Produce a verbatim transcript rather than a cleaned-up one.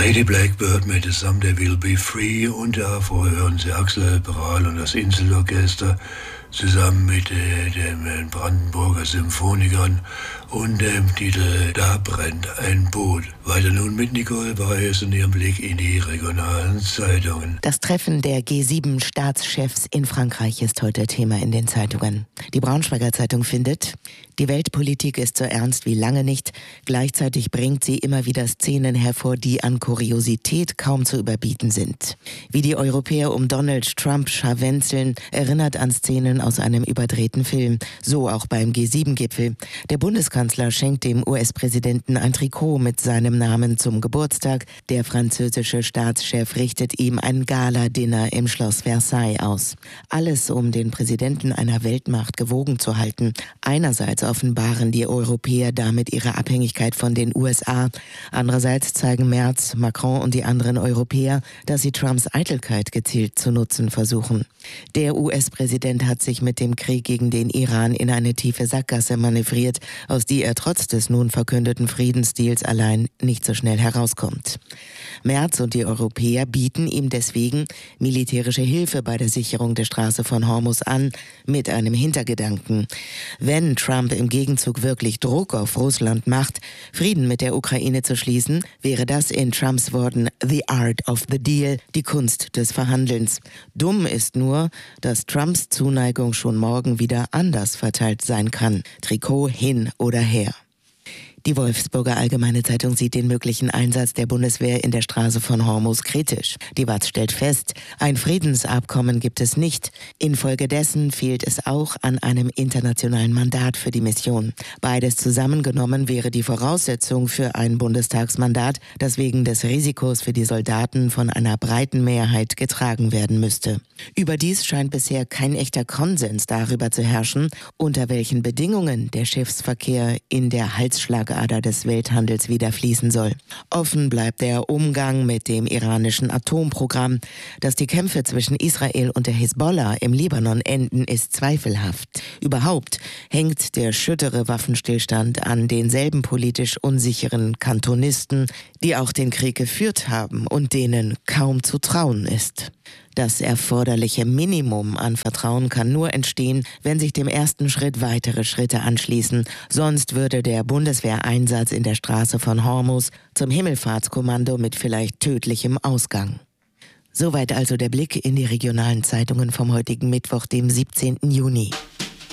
Lady Blackbird mit Someday We'll Be Free und ja, vorher hören Sie Axel Bral und das Inselorchester zusammen mit äh, dem äh, Brandenburger Symphonikern und dem Titel Da brennt ein Boot. Weiter nun mit Nicole Baez und ihrem Blick in die regionalen Zeitungen. Das Treffen der G sieben Staatschefs in Frankreich ist heute Thema in den Zeitungen. Die Braunschweiger Zeitung findet, die Weltpolitik ist so ernst wie lange nicht. Gleichzeitig bringt sie immer wieder Szenen hervor, die an Kuriosität kaum zu überbieten sind. Wie die Europäer um Donald Trump scharwenzeln, erinnert an Szenen aus einem überdrehten Film. So auch beim G sieben Gipfel. Der Bundeskanzler schenkt dem U S-Präsidenten ein Trikot mit seinem Namen zum Geburtstag. Der französische Staatschef richtet ihm ein Gala-Dinner im Schloss Versailles aus. Alles, um den Präsidenten einer Weltmacht gewogen zu halten. Einerseits offenbaren die Europäer damit ihre Abhängigkeit von den U S A. Andererseits zeigen Merz, Macron und die anderen Europäer, dass sie Trumps Eitelkeit gezielt zu nutzen versuchen. Der U S-Präsident hat sich mit dem Krieg gegen den Iran in eine tiefe Sackgasse manövriert, aus die er trotz des nun verkündeten Friedensdeals allein nicht so schnell herauskommt. Merz und die Europäer bieten ihm deswegen militärische Hilfe bei der Sicherung der Straße von Hormuz an, mit einem Hintergedanken. Wenn Trump im Gegenzug wirklich Druck auf Russland macht, Frieden mit der Ukraine zu schließen, wäre das in Trumps Worten the art of the deal, die Kunst des Verhandelns. Dumm ist nur, dass Trumps Zuneigung schon morgen wieder anders verteilt sein kann. Trikot hin oder her. Die Wolfsburger Allgemeine Zeitung sieht den möglichen Einsatz der Bundeswehr in der Straße von Hormuz kritisch. Die Watz stellt fest, ein Friedensabkommen gibt es nicht. Infolgedessen fehlt es auch an einem internationalen Mandat für die Mission. Beides zusammengenommen wäre die Voraussetzung für ein Bundestagsmandat, das wegen des Risikos für die Soldaten von einer breiten Mehrheit getragen werden müsste. Überdies scheint bisher kein echter Konsens darüber zu herrschen, unter welchen Bedingungen der Schiffsverkehr in der Halsschlagader des Welthandels wieder fließen soll. Offen bleibt der Umgang mit dem iranischen Atomprogramm. Dass die Kämpfe zwischen Israel und der Hisbollah im Libanon enden, ist zweifelhaft. Überhaupt hängt der schüttere Waffenstillstand an denselben politisch unsicheren Kantonisten, die auch den Krieg geführt haben und denen kaum zu trauen ist. Das erforderliche Minimum an Vertrauen kann nur entstehen, wenn sich dem ersten Schritt weitere Schritte anschließen. Sonst würde der Bundeswehreinsatz in der Straße von Hormuz zum Himmelfahrtskommando mit vielleicht tödlichem Ausgang. Soweit also der Blick in die regionalen Zeitungen vom heutigen Mittwoch, dem siebzehnten Juni.